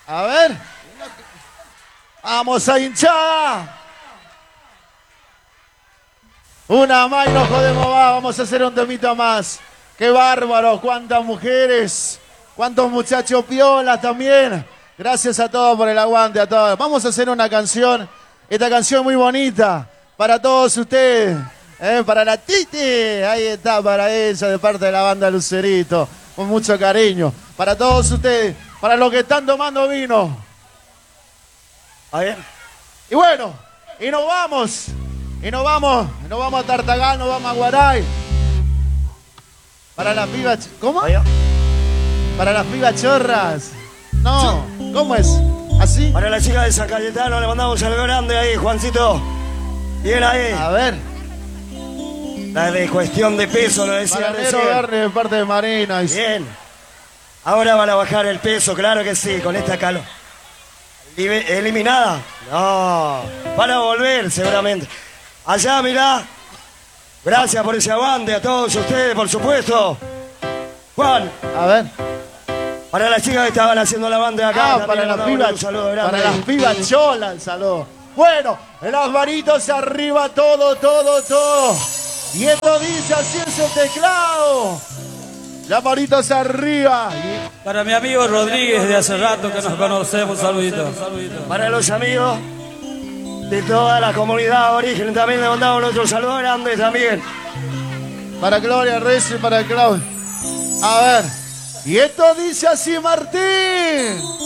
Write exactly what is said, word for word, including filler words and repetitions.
A ver. Vamos a hinchar. Una más y nos jodemos más. Vamos a hacer un temita más. Qué bárbaro. Cuántas mujeres. Cuántos muchachos piolas también. Gracias a todos por el aguante, a todos. Vamos a hacer una canción. Esta canción muy bonita. Para todos ustedes. Eh, para la Titi. Ahí está, para ella, de parte de la banda Lucerito. Con mucho cariño. Para todos ustedes. Para los que están tomando vino. ¿Ah, bien? Y bueno, y nos vamos. Y nos vamos. Nos vamos a Tartagal, nos vamos a Guaray. Para las pibas. ¿Cómo? Para las pibas chorras. No, ¿cómo es? ¿Así? Para la chica de San Cayetano le mandamos algo grande ahí, Juancito. Bien ahí. A ver. La de cuestión de peso, lo decía Para recién. Negro Garne de parte de Marina. Bien. Ahora van a bajar el peso, claro que sí, con esta calor. ¿Eliminada? No. Van a volver, seguramente. Allá, mirá. Gracias por ese aguante a todos ustedes, por supuesto. Juan. A ver. Para las chicas que estaban haciendo la banda acá. Ah, para las pibas. Para las pibas cholas, el saludo. Bueno, las manitos arriba, todo, todo, todo. Y esto dice así es el teclado. Las manitos arriba. Para mi amigo Rodríguez de hace rato que nos conocemos, un saludito. Para los amigos de toda la comunidad Origen también le mandamos nuestro saludo grande también. Para Gloria Reyes y para Claudio. A ver. Y esto dice así, Martín.